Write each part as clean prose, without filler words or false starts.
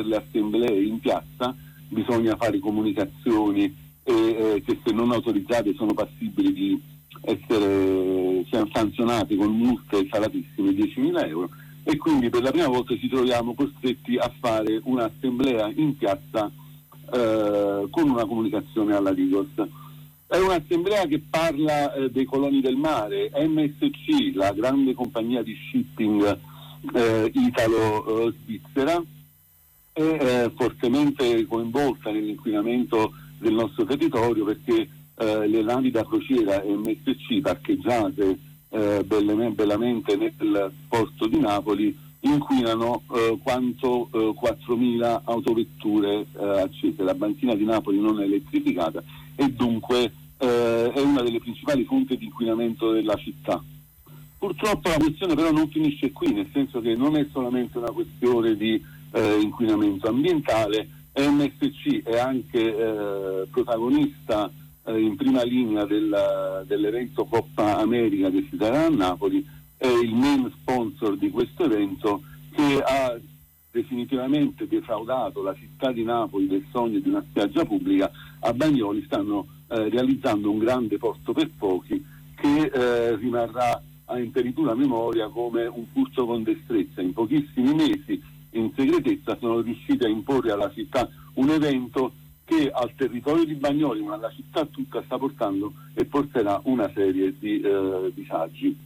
le assemblee in piazza bisogna fare comunicazioni che se non autorizzate sono passibili di essere sanzionati con multe salatissime, 10.000 euro, e quindi per la prima volta ci troviamo costretti a fare un'assemblea in piazza con una comunicazione alla Digos. È un'assemblea che parla dei coloni del mare. MSC, la grande compagnia di shipping italo-svizzera, è fortemente coinvolta nell'inquinamento del nostro territorio, perché le navi da crociera MSC parcheggiate bellamente nel porto di Napoli inquinano quanto 4.000 autovetture accese. La banchina di Napoli non è elettrificata e dunque è una delle principali fonti di inquinamento della città. Purtroppo la questione però non finisce qui, nel senso che non è solamente una questione di inquinamento ambientale. MSC è anche protagonista in prima linea dell'evento Coppa America che si terrà a Napoli, è il main sponsor di questo evento, che ha definitivamente defraudato la città di Napoli del sogno di una spiaggia pubblica. A Bagnoli stanno realizzando un grande porto per pochi che rimarrà in peritura memoria come un furto con destrezza. In pochissimi mesi, in segretezza, sono riusciti a imporre alla città un evento che al territorio di Bagnoli, ma alla città tutta, sta portando e porterà una serie di disagi.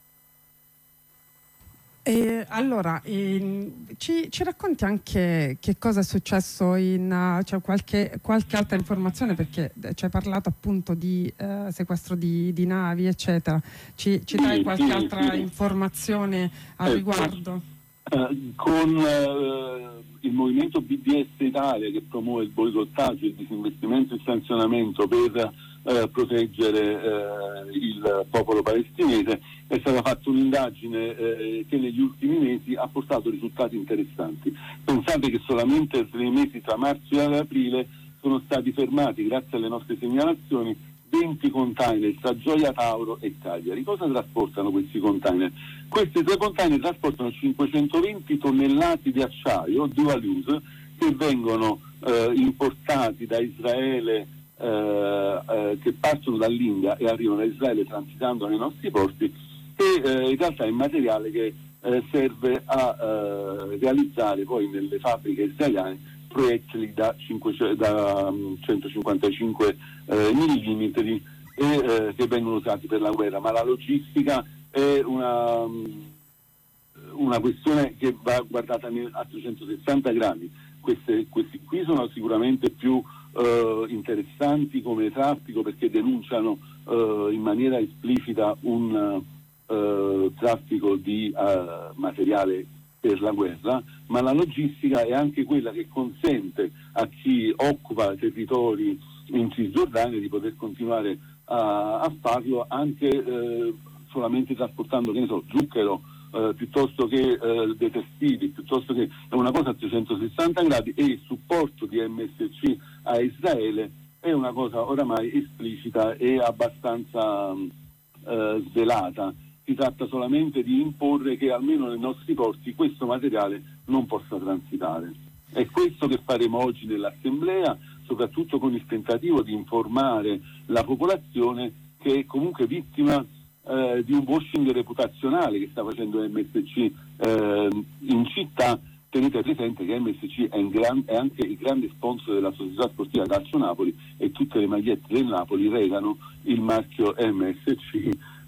Allora, ci racconti anche che cosa è successo cioè qualche altra informazione, perché ci hai parlato appunto di sequestro di navi, eccetera. Ci dai qualche altra informazione al riguardo? Con il movimento BDS Italia, che promuove il boicottaggio, il disinvestimento e il sanzionamento per proteggere il popolo palestinese, è stata fatta un'indagine che negli ultimi mesi ha portato risultati interessanti. Pensate che solamente 3 mesi tra marzo e aprile sono stati fermati, grazie alle nostre segnalazioni, 20 container tra Gioia Tauro e Cagliari. Cosa trasportano questi container? Questi 3 container trasportano 520 tonnellate di acciaio dual use che vengono importati da Israele, che partono dall'India e arrivano a Israele transitando nei nostri porti, e in realtà è materiale che serve a realizzare poi nelle fabbriche israeliane proiettili da 155 millimetri che vengono usati per la guerra. Ma la logistica è una questione che va guardata a 360 gradi. Questi qui sono sicuramente più interessanti come traffico, perché denunciano in maniera esplicita un traffico di materiale per la guerra, ma la logistica è anche quella che consente a chi occupa territori in Cisgiordania di poter continuare a farlo, anche solamente trasportando, che ne so, zucchero, piuttosto che dei tessili, piuttosto che è una cosa a 360 gradi, e il supporto di MSC a Israele è una cosa oramai esplicita e abbastanza svelata. Si tratta solamente di imporre che almeno nei nostri porti questo materiale non possa transitare. È questo che faremo oggi nell'assemblea, soprattutto con il tentativo di informare la popolazione che è comunque vittima di un washing reputazionale che sta facendo MSC in città. Tenete presente che MSC è anche il grande sponsor della società sportiva Calcio Napoli, e tutte le magliette del Napoli recano il marchio MSC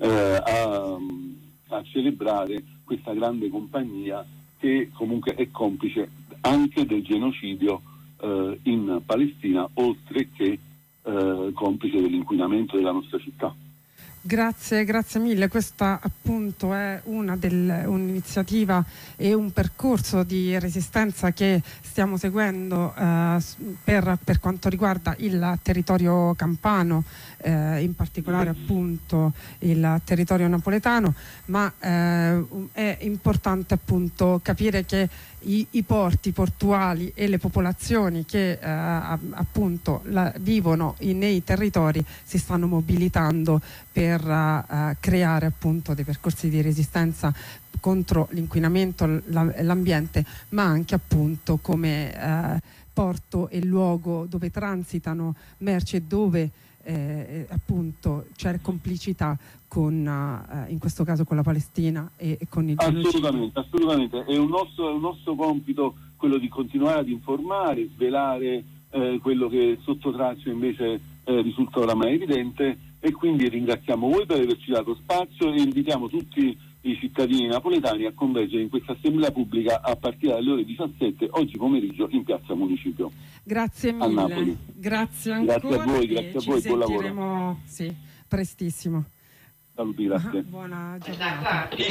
a celebrare questa grande compagnia che comunque è complice anche del genocidio in Palestina, oltre che complice dell'inquinamento della nostra città. Grazie mille. Questa appunto è un'iniziativa e un percorso di resistenza che stiamo seguendo per quanto riguarda il territorio campano, in particolare appunto il territorio napoletano, ma è importante appunto capire che i porti portuali e le popolazioni che appunto vivono nei territori si stanno mobilitando per creare appunto dei percorsi di resistenza contro l'inquinamento, l'ambiente, ma anche appunto come porto e luogo dove transitano merci e dove appunto c'è complicità con in questo caso con la Palestina e con il genocidio. Assolutamente, è un nostro compito quello di continuare ad informare, svelare quello che sotto traccia invece risulta oramai evidente, e quindi ringraziamo voi per averci dato spazio e invitiamo tutti i cittadini napoletani a convergere in questa assemblea pubblica a partire dalle ore 17 oggi pomeriggio in Piazza Municipio. Grazie mille, a Napoli. Grazie ancora. Grazie a voi, buon lavoro. Ci sentiremo prestissimo. Saluti, grazie. Buona giornata.